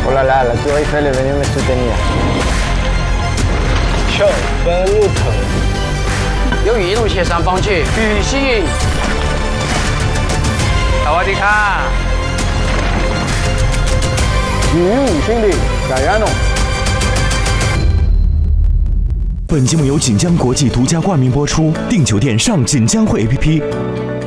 là là, la tour Eiffel est venue me soutenir. Ciao, benvenuto. 由于一路协商放弃旅行。萨瓦迪卡。 5兄弟，加油！ 本节目由锦江国际独家冠名播出，订酒店上锦江汇 APP。